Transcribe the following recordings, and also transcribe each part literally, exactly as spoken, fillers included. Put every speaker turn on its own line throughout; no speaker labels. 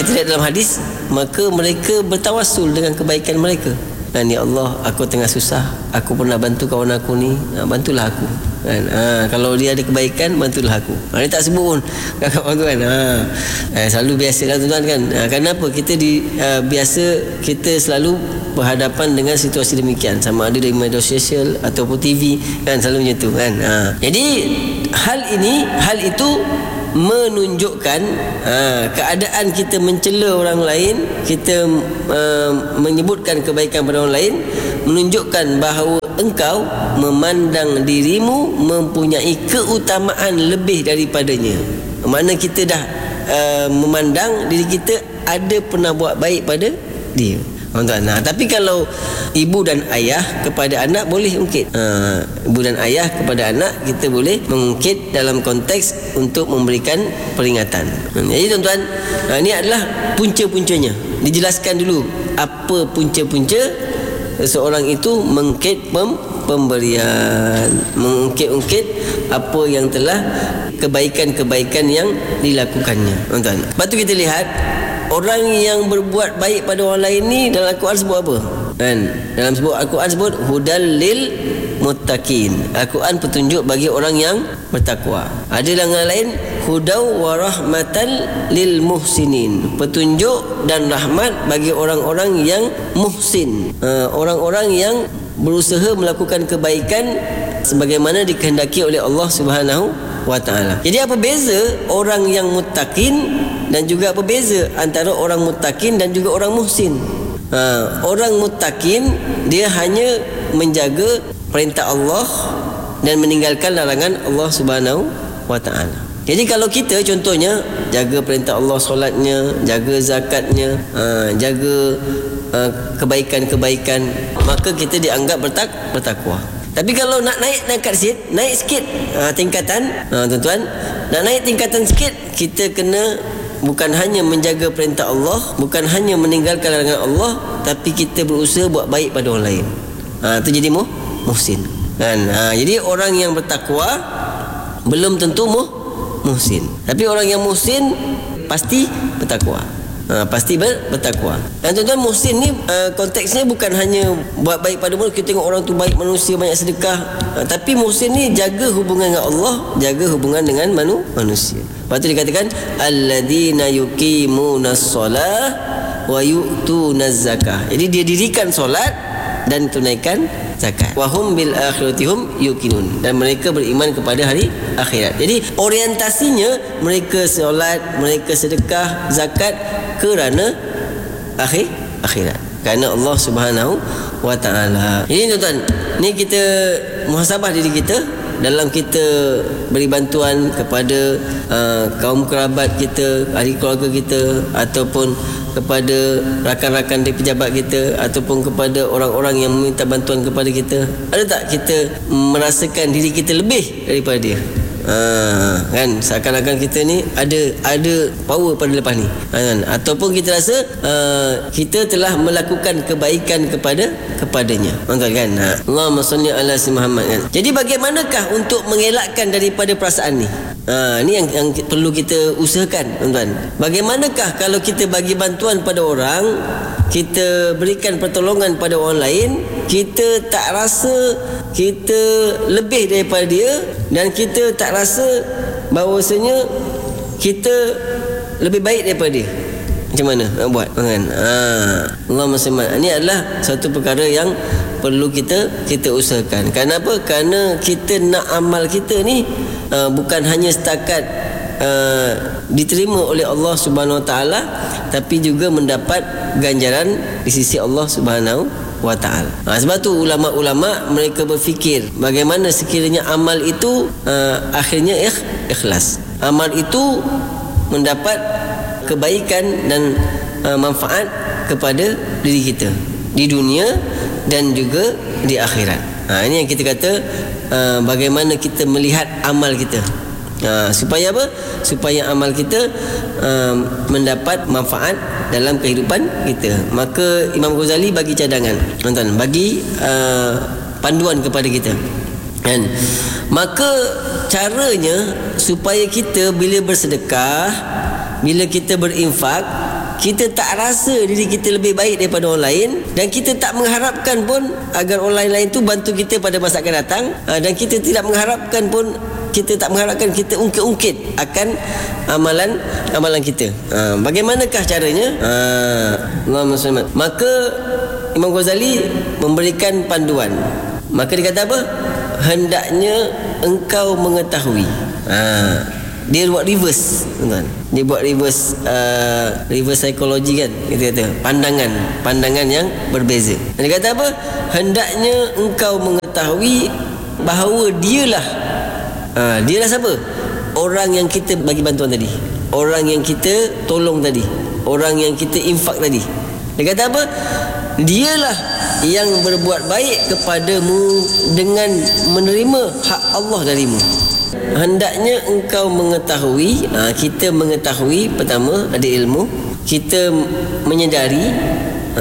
kita lihat dalam hadis, maka mereka bertawassul dengan kebaikan mereka. Dan ya Allah, aku tengah susah, aku pernah bantu kawan aku ni, ha, bantulah aku kan. Ha, kalau dia ada kebaikan, bantulah aku. Ha, dia tak sebut pun kawan tu kan. Ha, eh, selalu biasalah tuan-tuan kan. Ha, kenapa kita di uh, biasa kita selalu berhadapan dengan situasi demikian, sama ada dari media sosial ataupun T V kan, selalu macam tu kan. Ha, jadi hal ini, hal itu menunjukkan ha, keadaan kita mencela orang lain, kita uh, menyebutkan kebaikan pada orang lain, menunjukkan bahawa engkau memandang dirimu mempunyai keutamaan lebih daripadanya. Makna kita dah uh, memandang diri kita ada pernah buat baik pada dia. Tuan-tuan. Nah, tapi kalau ibu dan ayah kepada anak boleh ungkit. Ha, ibu dan ayah kepada anak kita boleh mengungkit dalam konteks untuk memberikan peringatan. Jadi tuan-tuan, ha, ini adalah punca-puncanya. Dijelaskan dulu apa punca-punca seorang itu mengungkit pem- pemberian, mengungkit-ungkit apa yang telah kebaikan-kebaikan yang dilakukannya. Tuan-tuan. Lepas tu kita lihat orang yang berbuat baik pada orang lain ni dalam Al-Quran sebut apa? Kan? Dalam sebut Al-Quran sebut hudal lil muttaqin. Al-Quran petunjuk bagi orang yang bertakwa. Ada dalam lain hudau wa rahmatan lil muhsinin. Petunjuk dan rahmat bagi orang-orang yang muhsin. Uh, orang-orang yang berusaha melakukan kebaikan sebagaimana dikehendaki oleh Allah Subhanahu wa taala. Jadi apa beza orang yang muttaqin dan juga apa beza antara orang muttaqin dan juga orang muhsin? Ha, orang muttaqin dia hanya menjaga perintah Allah dan meninggalkan larangan Allah Subhanahu wa taala. Jadi kalau kita contohnya jaga perintah Allah, solatnya, jaga zakatnya, ha, jaga ha, kebaikan-kebaikan, maka kita dianggap bertak bertakwa. Tapi kalau nak naik naik sikit, naik sikit ha, tingkatan, ha, tuan-tuan, nak naik tingkatan sikit, kita kena bukan hanya menjaga perintah Allah, bukan hanya meninggalkan larangan Allah, tapi kita berusaha buat baik pada orang lain. Ha, itu jadi muh, muhsin. Kan? Ha, jadi orang yang bertakwa belum tentu muh, muhsin. Tapi orang yang muhsin pasti bertakwa. Ha, pasti ber, bertakwa. Dan tuan-tuan, muhsin ni uh, konteksnya bukan hanya buat baik pada mulut. Kita tengok orang tu baik manusia, banyak sedekah, ha, tapi muhsin ni jaga hubungan dengan Allah, jaga hubungan dengan manu, manusia. Lepas tu dikatakan alladzina yuqimunas solah wa yu'tunaz zakah. Jadi dia dirikan solat dan tunaikan zakat. Wa hum bil akhiratihum yuqinun. Dan mereka beriman kepada hari akhirat. Jadi orientasinya mereka solat, mereka sedekah, zakat kerana akhir akhirat, kerana Allah Subhanahu wa taala. Jadi tuan-tuan, ni kita muhasabah diri kita dalam kita beri bantuan kepada uh, kaum kerabat kita, ahli keluarga kita, ataupun kepada rakan-rakan di pejabat kita, ataupun kepada orang-orang yang meminta bantuan kepada kita. Ada tak kita merasakan diri kita lebih daripada dia? Ha, kan, seakan-akan kita ni ada ada power pada lepas ni, ha, kan? Ataupun kita rasa uh, kita telah melakukan kebaikan kepada kepadanya, tuan-tuan, kan? Ha. Allahumma salli ala sayyidina Muhammad, kan? Jadi bagaimanakah untuk mengelakkan daripada perasaan ni? Ha, ni yang, yang perlu kita usahakan, tuan-tuan. Bagaimanakah kalau kita bagi bantuan pada orang, kita berikan pertolongan pada orang lain, kita tak rasa kita lebih daripada dia, dan kita tak rasa bahawasanya kita lebih baik daripada dia. Macam mana nak buat, kan? Ha, Allahumma salli. Ini adalah satu perkara yang perlu kita kita usahakan. Kenapa? Kerana kita nak amal kita ni uh, bukan hanya setakat uh, diterima oleh Allah Subhanahu Wa Taala, tapi juga mendapat ganjaran di sisi Allah Subhanahu Wa Taala. Ha, sebab tu ulama-ulama mereka berfikir bagaimana sekiranya amal itu uh, akhirnya ikh, ikhlas. Amal itu mendapat kebaikan dan uh, manfaat kepada diri kita di dunia dan juga di akhirat. Ha, ini yang kita kata uh, bagaimana kita melihat amal kita. Ha, supaya apa? Supaya amal kita uh, mendapat manfaat dalam kehidupan kita. Maka Imam Ghazali bagi cadangan, tuan-tuan, bagi uh, panduan kepada kita, kan? Maka caranya supaya kita bila bersedekah, bila kita berinfak, kita tak rasa diri kita lebih baik daripada orang lain, dan kita tak mengharapkan pun agar orang lain tu bantu kita pada masa akan datang, uh, dan kita tidak mengharapkan pun kita tak mengharapkan kita ungkit-ungkit akan amalan amalan kita. Ha, bagaimanakah caranya? Ha, Allahumma shalli. Maka Imam Ghazali memberikan panduan. Maka dia kata apa? Hendaknya engkau mengetahui. Ha, dia buat reverse, tuan. Dia buat reverse uh, reverse psikologi kan, kita kata pandangan pandangan yang berbeza. Dia kata apa? Hendaknya engkau mengetahui bahawa dialah Ha, dia lah siapa? Orang yang kita bagi bantuan tadi, orang yang kita tolong tadi, orang yang kita infak tadi. Dia kata apa? Dialah yang berbuat baik kepadamu dengan menerima hak Allah darimu. Hendaknya engkau mengetahui, ha, kita mengetahui, pertama ada ilmu, kita menyedari, ha,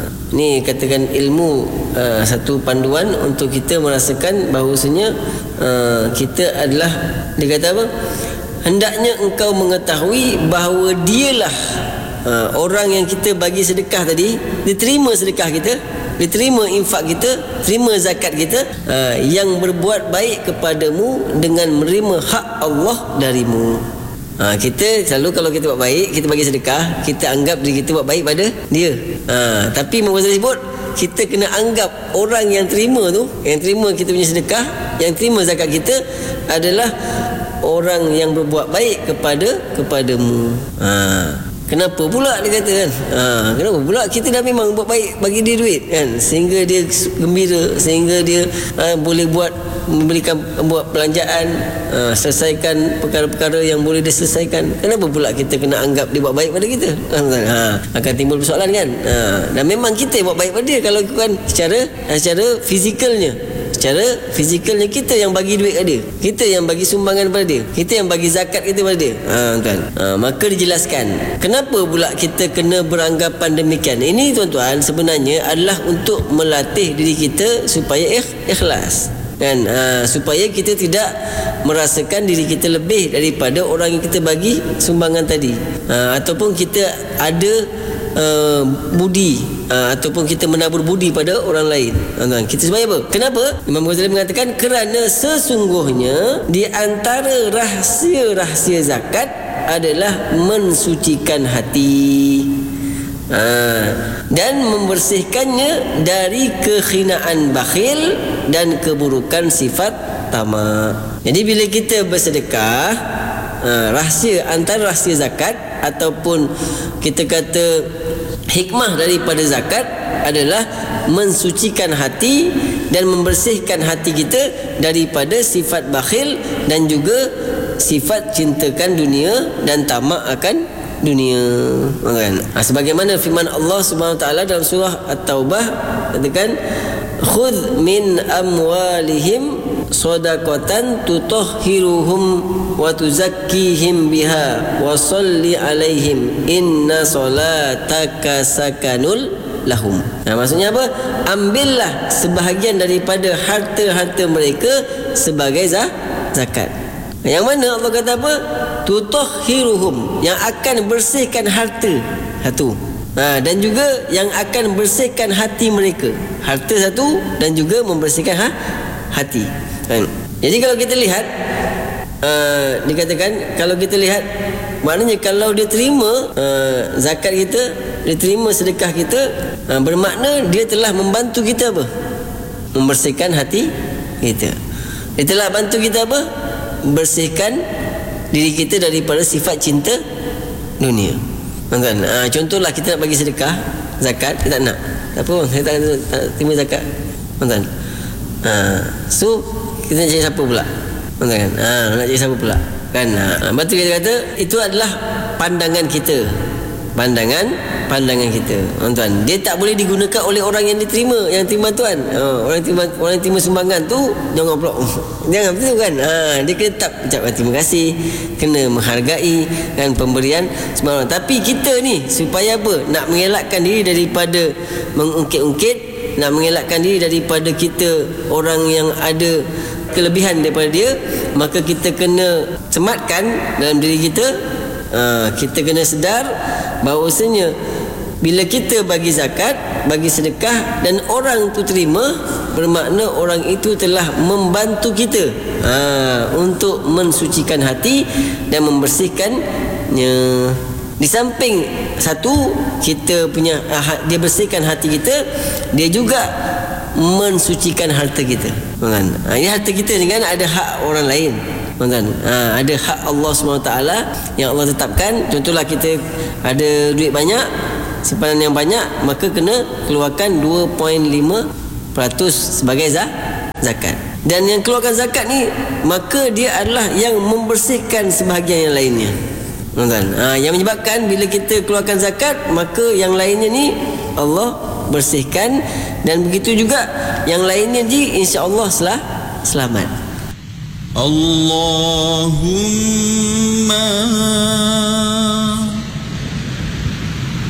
ni katakan ilmu, uh, satu panduan untuk kita merasakan bahawasanya uh, kita adalah, dia kata apa? Hendaknya engkau mengetahui bahawa dialah uh, orang yang kita bagi sedekah tadi, dia terima sedekah kita, dia terima infak kita, terima zakat kita, uh, yang berbuat baik kepadamu dengan menerima hak Allah darimu. Ha, kita selalu kalau kita buat baik, kita bagi sedekah, kita anggap diri kita buat baik pada dia. Ha, tapi Imam Ghazali sebut, kita kena anggap orang yang terima tu, yang terima kita punya sedekah, yang terima zakat kita adalah orang yang berbuat baik kepada kepadamu. Ha, kenapa pula dia kata kan? Ha, kenapa pula kita dah memang buat baik bagi dia duit kan, sehingga dia gembira, sehingga dia ha, boleh buat memberikan buat belanjaan, uh, selesaikan perkara-perkara yang boleh diselesaikan. Kenapa pula kita kena anggap dia buat baik pada kita? Ha, akan timbul persoalan kan? Ha, dan memang kita buat baik pada dia kalau bukan secara secara fizikalnya. Secara fizikalnya kita yang bagi duit pada dia, kita yang bagi sumbangan pada dia, kita yang bagi zakat kita pada dia. Ha, kan? Ha, maka dijelaskan kenapa pula kita kena beranggapan demikian. Ini tuan-tuan sebenarnya adalah untuk melatih diri kita supaya ikhlas. Dan uh, supaya kita tidak merasakan diri kita lebih daripada orang yang kita bagi sumbangan tadi, uh, ataupun kita ada uh, budi, uh, ataupun kita menabur budi pada orang lain. uh, Kita supaya apa? Kenapa? Imam Ghazali mengatakan kerana sesungguhnya di antara rahsia-rahsia zakat adalah mensucikan hati, Ha, dan membersihkannya dari kekhinaan bakhil dan keburukan sifat tamak. Jadi bila kita bersedekah, ha, rahsia antara rahsia zakat ataupun kita kata hikmah daripada zakat adalah mensucikan hati dan membersihkan hati kita daripada sifat bakhil dan juga sifat cintakan dunia dan tamak akan dunia, kan? Ha, sebagaimana firman Allah Subhanahu Wa Taala dalam surah At-Taubah katakan, khudh min amwalihim shadaqatan tutahhiruhum wa tuzakkihim biha wa shalli alaihim inna salataka sakanul lahum. Nah, maksudnya apa? Ambillah sebahagian daripada harta-harta mereka sebagai zakat. Yang mana Allah kata apa? Tutahhiruhum, yang akan bersihkan harta satu, ha, dan juga yang akan bersihkan hati mereka. Harta satu dan juga membersihkan ha, hati, kan? Jadi kalau kita lihat, uh, dikatakan kalau kita lihat, maknanya kalau dia terima uh, zakat kita, dia terima sedekah kita, uh, bermakna dia telah membantu kita apa? Membersihkan hati kita. Dia telah bantu kita apa? Bersihkan diri kita daripada sifat cinta dunia, kan? Ha, contohlah kita nak bagi sedekah zakat, kita tak nak, tak apa bang, saya tak, tak, tak terima zakat, kan? Ha, so kita nak cari siapa pula, kan? Ha, nak cari siapa pula, kan? Ha, lepas tu kita kata itu adalah pandangan kita, pandangan pandangan kita, tuan. Dia tak boleh digunakan oleh orang yang diterima, yang terima tuan. Ha, orang terima orang yang terima sumbangan tu jangan pula jangan betul kan. Ha, dia kena tak ucapkan terima kasih, kena menghargai kan pemberian semua orang. Tapi kita ni supaya apa? Nak mengelakkan diri daripada mengungkit-ungkit, nak mengelakkan diri daripada kita orang yang ada kelebihan daripada dia, maka kita kena sematkan dalam diri kita Ha, kita kena sedar bahawasanya bila kita bagi zakat, bagi sedekah dan orang tu terima, bermakna orang itu telah membantu kita ha, untuk mensucikan hati dan membersihkannya. Di samping satu, kita punya dia bersihkan hati kita, dia juga mensucikan harta kita. Kan? Ha, ini harta kita ni kan ada hak orang lain. Kan? Ha, ada hak Allah subhanahu wa taala yang Allah tetapkan. Contohlah kita ada duit banyak, simpanan yang banyak, maka kena keluarkan dua perpuluhan lima peratus sebagai zakat. Dan yang keluarkan zakat ni, maka dia adalah yang membersihkan sebahagian yang lainnya. Kan? Ha, yang menyebabkan bila kita keluarkan zakat, maka yang lainnya ni Allah bersihkan, dan begitu juga yang lainnya ji insya-Allah selah, selamat.
Allahumma